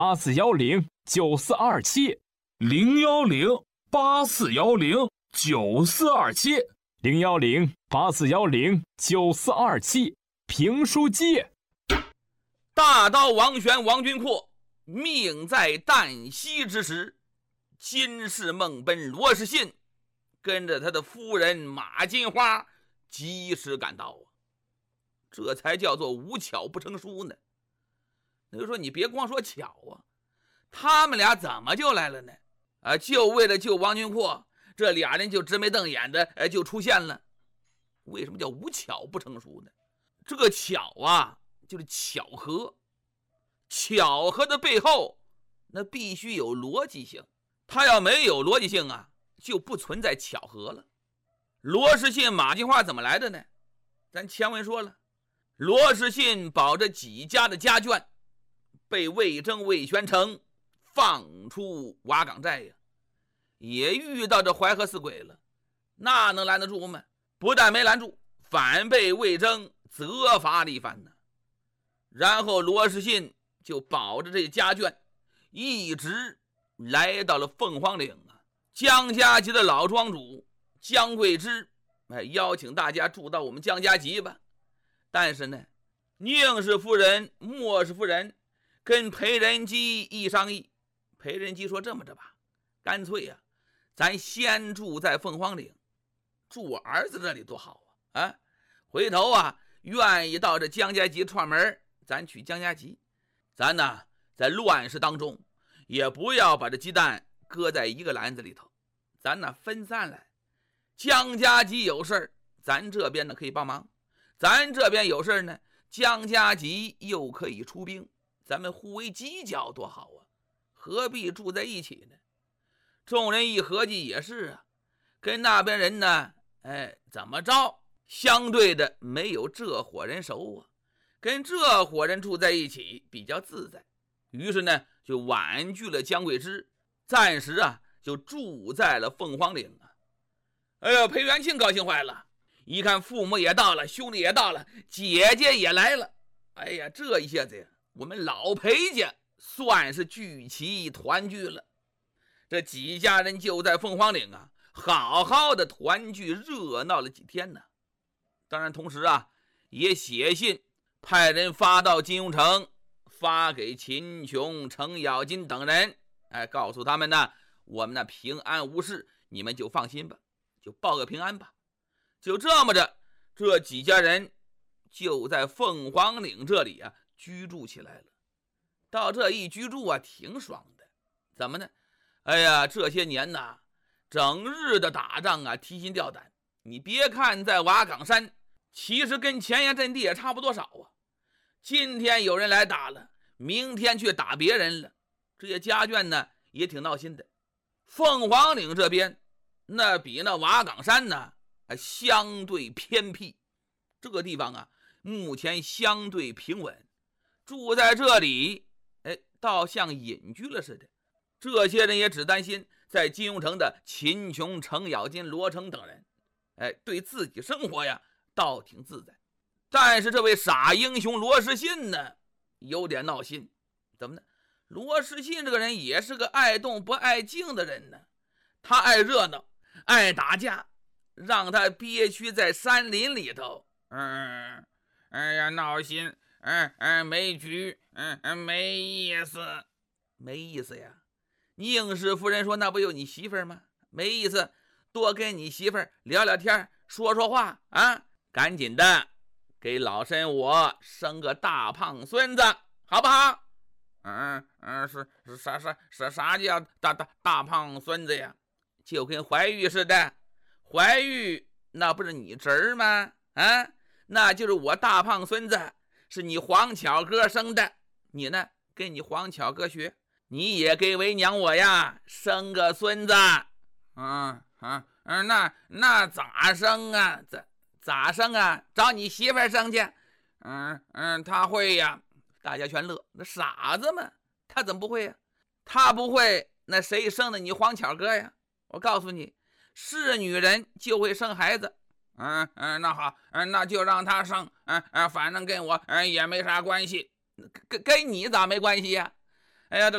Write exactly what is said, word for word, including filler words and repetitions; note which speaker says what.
Speaker 1: 八四幺零九四二七，
Speaker 2: 零幺零八四幺零九四二七，
Speaker 1: 零幺零八四幺零九四二七，评书界。
Speaker 3: 大刀王玄王君阔命在旦夕之时，金氏梦奔罗士信跟着他的夫人马金花及时赶到啊，这才叫做无巧不成书呢。那就说你别光说巧啊，他们俩怎么就来了呢？啊，就为了救王君阔，这俩人就直眉瞪眼的，哎，就出现了。为什么叫无巧不成书呢？这个巧啊，就是巧合。巧合的背后，那必须有逻辑性。它要没有逻辑性啊，就不存在巧合了。罗士信、马金花怎么来的呢？咱前文说了，罗士信保着几家的家眷，被魏征、魏玄成放出瓦岗寨呀，也遇到这淮河四鬼了，那能拦得住吗？不但没拦住，反被魏征责罚了一番呢。然后罗士信就保着这家眷，一直来到了凤凰岭啊。江家集的老庄主江贵之，哎，邀请大家住到我们江家集吧。但是呢，宁氏夫人、莫氏夫人跟裴仁基一商议，裴仁基说这么着吧，干脆啊，咱先住在凤凰岭，住我儿子这里多好啊！啊，回头啊，愿意到这江家集串门，咱取江家集。咱呢，在乱世当中，也不要把这鸡蛋搁在一个篮子里头，咱呢分散来。江家集有事咱这边呢可以帮忙；咱这边有事呢，江家集又可以出兵，咱们互为犄角，多好啊！何必住在一起呢？众人一合计也是啊，跟那边人呢，哎，怎么着？相对的没有这伙人熟啊。跟这伙人住在一起比较自在，于是呢就婉拒了江贵之，暂时啊就住在了凤凰岭啊。哎呀，裴元庆高兴坏了，一看父母也到了，兄弟也到了，姐姐也来了。哎呀，这一下子呀，我们老裴家算是聚齐团聚了。这几家人就在凤凰岭啊，好好的团聚热闹了几天呢。当然同时啊，也写信派人发到金庸城，发给秦琼、程咬金等人，哎，告诉他们呢，我们呢平安无事，你们就放心吧，就报个平安吧。就这么着，这几家人就在凤凰岭这里啊居住起来了。到这一居住啊，挺爽的。怎么呢？哎呀，这些年呐，整日的打仗啊，提心吊胆。你别看在瓦岗山，其实跟前沿阵地也差不多少啊。今天有人来打了，明天去打别人了，这些家眷呢也挺闹心的。凤凰岭这边那比那瓦岗山呢相对偏僻，这个地方啊目前相对平稳，住在这里哎，倒像隐居了似的。这些人也只担心在金庸城的秦琼、程咬金、罗成等人，哎，对自己生活呀倒挺自在。但是这位傻英雄罗士信呢，有点闹心。怎么呢？罗士信这个人也是个爱动不爱静的人呢，他爱热闹，爱打架，让他憋屈在山林里头，嗯，哎呀，闹心，嗯嗯，没局，嗯嗯，没意思，没意思呀。宁氏夫人说：“那不有你媳妇儿吗？没意思，多跟你媳妇儿聊聊天，说说话啊！赶紧的，给老身我生个大胖孙子，好不好？”嗯嗯，是是啥啥啥啥叫大大大胖孙子呀？就跟怀玉似的，怀玉那不是你侄儿吗？啊，那就是我大胖孙子，是你黄巧哥生的。你呢，跟你黄巧哥学。你也给为娘我呀生个孙子。嗯嗯嗯，那那咋生啊？咋咋生啊？找你媳妇儿生去。嗯嗯，他会呀。大家全乐，那傻子嘛，他怎么不会呀？他不会，那谁生的你黄巧哥呀？我告诉你，是女人就会生孩子。嗯嗯，那好，嗯，那就让他生。嗯嗯，反正跟我嗯也没啥关系。跟跟你咋没关系呀？哎呀，这